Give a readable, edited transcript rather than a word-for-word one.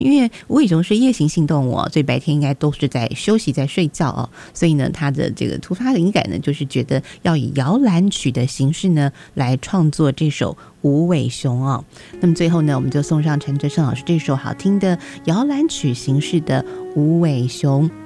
因为无尾熊是夜行性动物哦，所以白天应该都是在休息在睡觉哦，所以呢他的这个突发灵感呢就是觉得要以摇篮曲的形式呢来创作这首无尾熊哦。那么最后呢我们就送上陈哲胜老师这首好听的摇篮曲形式的无尾熊。